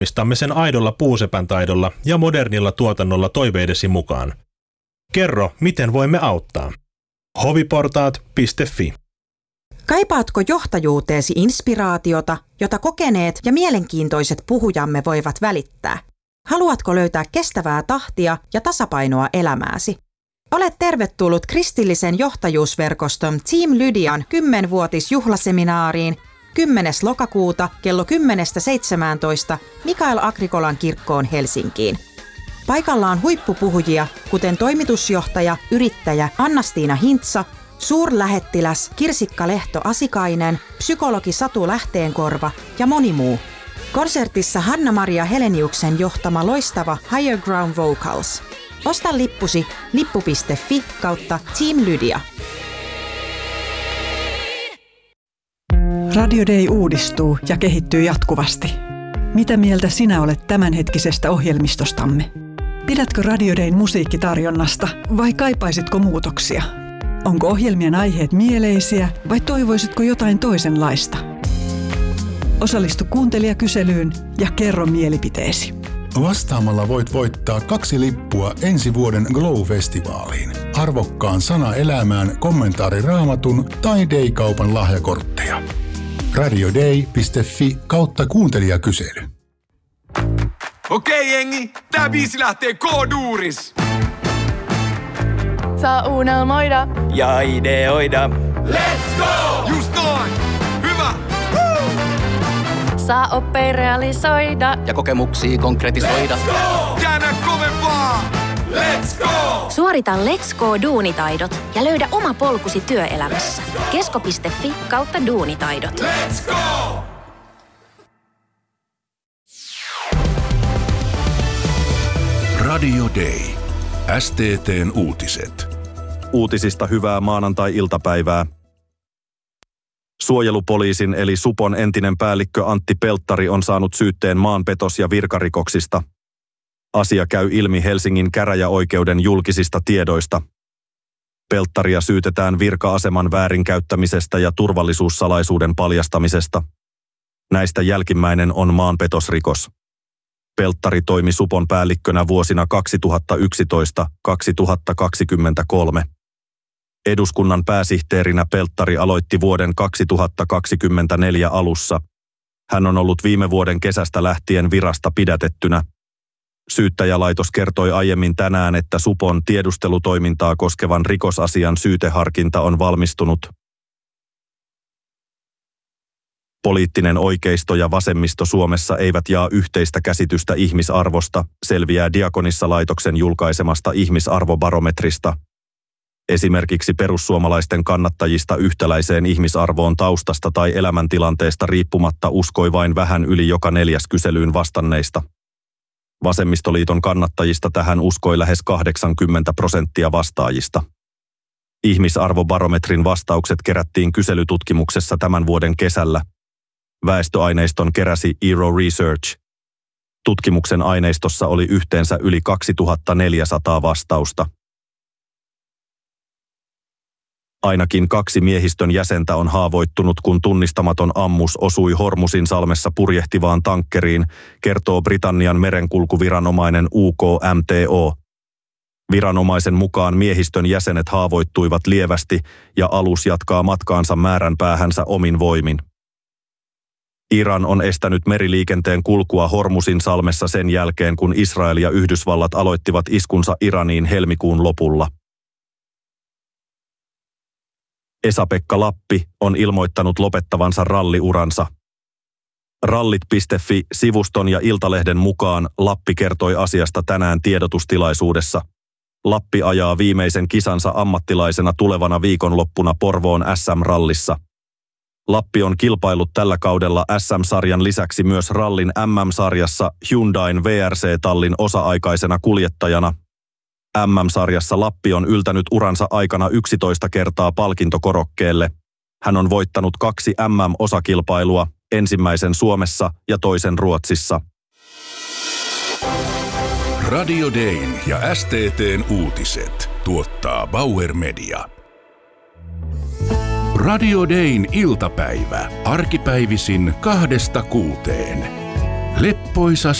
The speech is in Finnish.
Mistamme sen aidolla puusepän taidolla ja modernilla tuotannolla toiveidesi mukaan. Kerro, miten voimme auttaa. hoviportaat.fi. Kaipaatko johtajuuteesi inspiraatiota, jota kokeneet ja mielenkiintoiset puhujamme voivat välittää? Haluatko löytää kestävää tahtia ja tasapainoa elämääsi? Olet tervetullut kristillisen johtajuusverkoston Team Lydian 10-vuotisjuhlaseminaariin 10. lokakuuta kello 10-17 Mikael Agrikolan kirkkoon Helsinkiin. Paikalla on huippupuhujia, kuten toimitusjohtaja, yrittäjä Anna-Stiina Hintsa, suurlähettiläs Kirsikka Lehto-Asikainen, psykologi Satu Lähteenkorva ja moni muu. Konsertissa Hanna-Maria Heleniuksen johtama loistava Higher Ground Vocals. Osta lippusi lippu.fi/Team Lydia. Radio Day uudistuu ja kehittyy jatkuvasti. Mitä mieltä sinä olet tämänhetkisestä ohjelmistostamme? Pidätkö Radio Dayn musiikkitarjonnasta vai kaipaisitko muutoksia? Onko ohjelmien aiheet mieleisiä vai toivoisitko jotain toisenlaista? Osallistu kuuntelijakyselyyn ja kerro mielipiteesi. Vastaamalla voit voittaa 2 lippua ensi vuoden Glow-festivaaliin, arvokkaan sana elämään kommentaari Raamatun tai Day-kaupan lahjakortteja. radioday.fi/kuuntelijakysely. Okei jengi, tää biisi lähtee K-duuris. Saa unelmoida ja ideoida. Let's go! Just noin! Hyvä! Woo! Saa oppia realisoida ja kokemuksia konkretisoida. Let's go! Käännä kovempaa! Let's go! Suorita Let's Go-duunitaidot ja löydä oma polkusi työelämässä. kesko.fi/duunitaidot. Let's go! Radio Day. STT:n uutiset. Uutisista hyvää maanantai-iltapäivää. Suojelupoliisin eli Supon entinen päällikkö Antti Pelttari on saanut syytteen maanpetos- ja virkarikoksista. Asia käy ilmi Helsingin käräjäoikeuden julkisista tiedoista. Pelttaria syytetään virka-aseman väärinkäyttämisestä ja turvallisuussalaisuuden paljastamisesta. Näistä jälkimmäinen on maanpetosrikos. Pelttari toimi Supon päällikkönä vuosina 2011-2023. Eduskunnan pääsihteerinä Pelttari aloitti vuoden 2024 alussa. Hän on ollut viime vuoden kesästä lähtien virasta pidätettynä. Syyttäjälaitos kertoi aiemmin tänään, että Supon tiedustelutoimintaa koskevan rikosasian syyteharkinta on valmistunut. Poliittinen oikeisto ja vasemmisto Suomessa eivät jaa yhteistä käsitystä ihmisarvosta, selviää Diakonissa-laitoksen julkaisemasta ihmisarvobarometrista. Esimerkiksi perussuomalaisten kannattajista yhtäläiseen ihmisarvoon taustasta tai elämäntilanteesta riippumatta uskoi vain vähän yli joka 4. kyselyyn vastanneista. Vasemmistoliiton kannattajista tähän uskoi lähes 80% vastaajista. Ihmisarvobarometrin vastaukset kerättiin kyselytutkimuksessa tämän vuoden kesällä. Väestöaineiston keräsi Eero Research. Tutkimuksen aineistossa oli yhteensä yli 2400 vastausta. Ainakin 2 miehistön jäsentä on haavoittunut, kun tunnistamaton ammus osui Hormuzinsalmessa purjehtivaan tankkeriin, kertoo Britannian merenkulkuviranomainen UKMTO. Viranomaisen mukaan miehistön jäsenet haavoittuivat lievästi ja alus jatkaa matkaansa määränpäähänsä omin voimin. Iran on estänyt meriliikenteen kulkua Hormuzinsalmessa sen jälkeen, kun Israel ja Yhdysvallat aloittivat iskunsa Iraniin helmikuun lopulla. Esa-Pekka Lappi on ilmoittanut lopettavansa ralliuransa. Rallit.fi-sivuston ja Iltalehden mukaan Lappi kertoi asiasta tänään tiedotustilaisuudessa. Lappi ajaa viimeisen kisansa ammattilaisena tulevana viikonloppuna Porvoon SM-rallissa. Lappi on kilpaillut tällä kaudella SM-sarjan lisäksi myös rallin MM-sarjassa Hyundain VRC-tallin osa-aikaisena kuljettajana. MM-sarjassa Lappi on yltänyt uransa aikana 11 kertaa palkintokorokkeelle. Hän on voittanut 2 MM-osakilpailua, ensimmäisen Suomessa ja toisen Ruotsissa. Radio Dayn ja STT:n uutiset tuottaa Bauer Media. Radio Dayn iltapäivä, arkipäivisin 2-6. Leppoisa